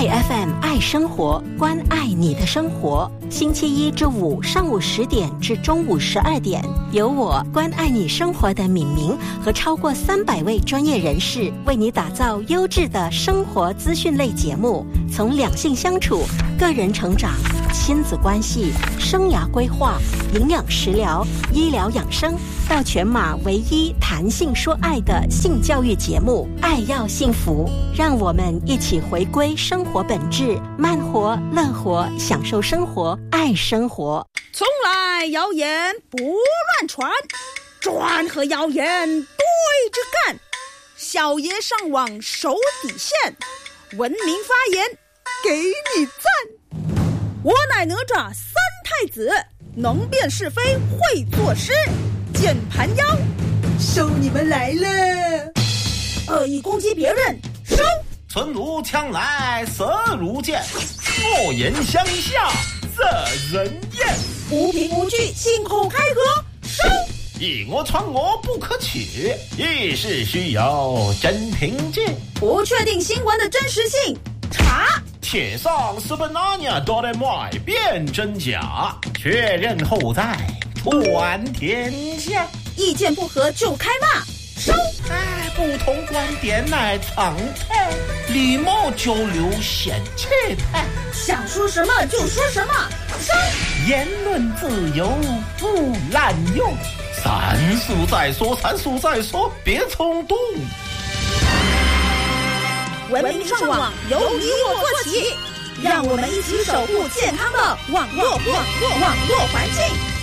FM 爱生活，关爱你的生活。星期一至五上午10点至中午12点，由我关爱你生活的敏明和超过300位专业人士为你打造优质的生活资讯类节目，从两性相处、个人成长、亲子关系、生涯规划、营养食疗、医疗养生，到全马唯一谈性说爱的性教育节目《爱要幸福》，让我们一起回归生活本质，慢活、乐活，享受生活，爱生活。 从来谣言不乱传，专和谣言对着干。小爷上网守底线，文明发言给你赞。我乃哪吒三太子，能辨是非会作诗，键盘妖收你们来了。恶意攻击别人收。 存如枪来色如剑，恶言相向惹人厌。 无凭无据信口开河收。 以讹传讹不可取，议事需有真凭据。 不确定新闻的真实性查。 且上是本那年都得买辨真假，确认后再传天下。 意见不合就开骂收。 不同观点乃常态，礼貌交流显气态。 想说什么就说什么收。 言论自由不滥用，三述再说，别冲动。 文明上网由你我做起，让我们一起守护健康的网络环境。